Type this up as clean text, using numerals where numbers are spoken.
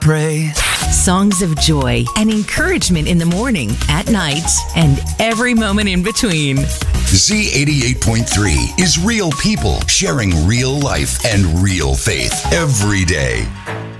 Pray. Songs of joy and encouragement in the morning, at night, and every moment in between. Z88.3 is real people sharing real life and real faith every day.